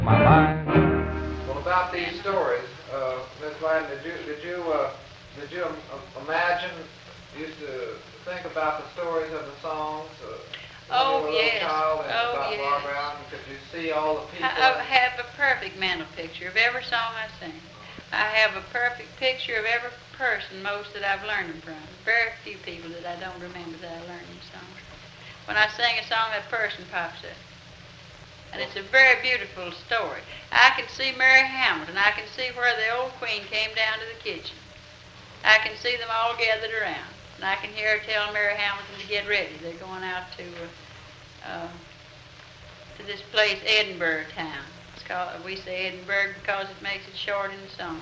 My mind. Well, about these stories, Miss Gladden, did you imagine, used to think about the stories of the songs when you Oh, were a little yes. child and Oh, about yes. Barbara Allen? Could you see all the people? I have a perfect mental picture of every song I sing. I have a perfect picture of every person, most that I've learned them from. Very few people that I don't remember that I learned them songs. When I sing a song, that person pops up. And it's a very beautiful story. I can see Mary Hamilton. I can see where the old queen came down to the kitchen. I can see them all gathered around. And I can hear her tell Mary Hamilton to get ready. They're going out to this place, Edinburgh town. It's called, we say Edinburgh because it makes it short in the song.